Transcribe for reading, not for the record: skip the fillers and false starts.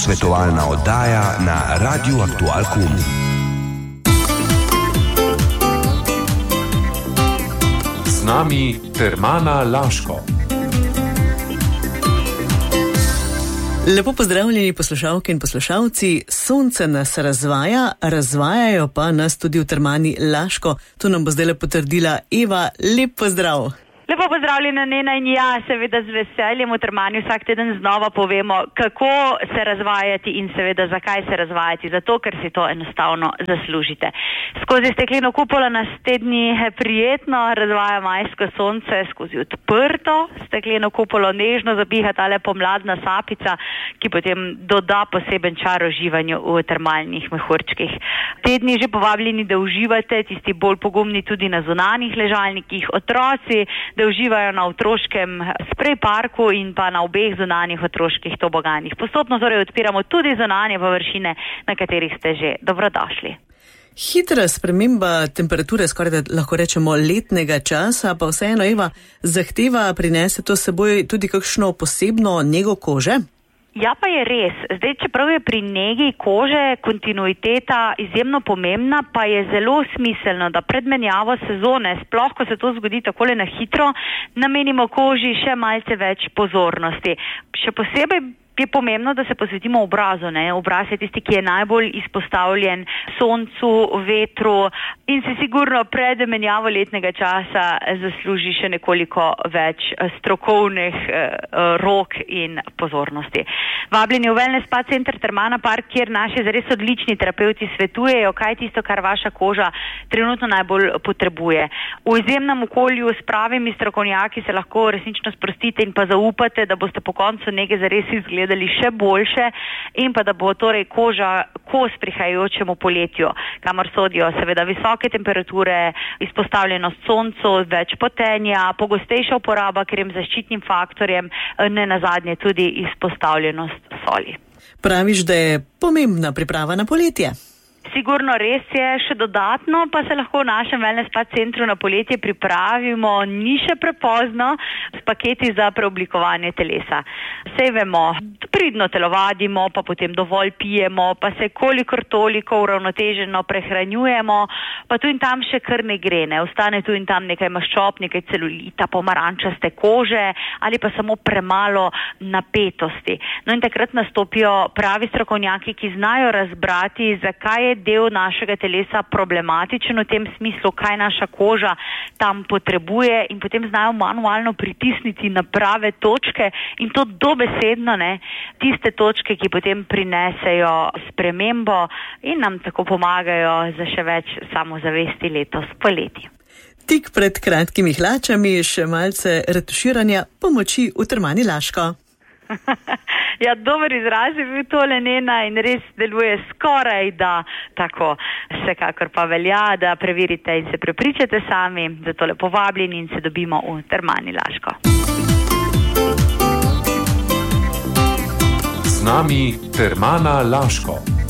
Svetovalna oddaja na Radiu Aktual Kum. Z nami Termana Laško. Lepo pozdravljeni poslušalke in poslušalci. Sonce nas razvajajo pa nas tudi v Termani Laško. To nam bo zdaj potrdila Eva. Lep pozdrav. Lepo pozdravljena, Nena, in ja, seveda z veseljem v Termani vsak teden znova povemo, kako se razvajati in seveda zakaj se razvajati. Zato, ker si to enostavno zaslužite. Skozi stekleno kupolo nas te dni prijetno razvaja majsko sonce, skozi odprto stekleno kupolo nežno zapiha tale pomladna sapica, ki potem doda poseben čar uživanju v termalnih mehurčkih. Te dni že povabljeni, da uživate, tisti bolj pogumni tudi na zunanjih ležalnikih, otroci, da uživajo na otroškem sprej parku in pa na obeh zunanjih otroških toboganih. Postopno torej odpiramo tudi zunanje površine, na katerih ste že dobrodošli. Hitra sprememba temperature, skoraj da lahko rečemo letnega časa, pa vseeno, Eva, zahteva prinese to seboj tudi kakšno posebno nego kože? Ja, pa je res. Zdaj, čeprav je pri negi kože kontinuiteta izjemno pomembna, pa je zelo smiselno, da pred menjavo sezone, sploh ko se to zgodi takole na hitro, namenimo koži še malce več pozornosti. Še posebej je pomembno, da se posvetimo obrazu. Obraz je tisti, ki je najbolj izpostavljen soncu, vetru in se sigurno pred menjavo letnega časa zasluži še nekoliko več strokovnih rok in pozornosti. Vabljeni v Wellness Spa Center Termana Park, kjer naši zares odlični terapeuti svetujejo, kaj je tisto, kar vaša koža trenutno najbolj potrebuje. V izjemnem okolju s pravimi strokovnjaki se lahko resnično sprostite in pa zaupate, da boste po koncu nege zares izgledali še boljše in pa da bo torej koža kos prihajajočemu poletju, kamor sodijo seveda visoke temperature, izpostavljenost soncu, več potenja, pogostejša uporaba krem z zaščitnim faktorjem, ne nazadnje tudi izpostavljenost soli. Praviš, da je pomembna priprava na poletje? Sigurno res je, še dodatno pa se lahko v našem Wellness Spa centru na poletje pripravimo, ni še prepozno, s paketi za preoblikovanje telesa. Sej vemo, pridno telovadimo, pa potem dovolj pijemo, pa se kolikor toliko uravnoteženo prehranjujemo, pa tu in tam še kar ne gre, ne. Ostane tu in tam nekaj maščob, nekaj celulita, pomarančaste kože ali pa samo premalo napetosti. No in takrat nastopijo pravi strokovnjaki, ki znajo razbrati, zakaj je del našega telesa problematičen v tem smislu, kaj naša koža tam potrebuje in potem znajo manualno pritisniti na prave točke in to dobesedno, tiste točke, ki potem prinesejo spremembo in nam tako pomagajo za še več samozavesti letos poleti. Tik pred kratkimi hlačami še malce retuširanja pomoči v Termani Laško. Ja, dober izraz je bil tole, Nena, in res deluje skoraj da tako. Vsekakor pa velja, da preverite in se prepričate sami, zato lepo vabljeni in se dobimo v Termani Laško. Z nami Termana Laško.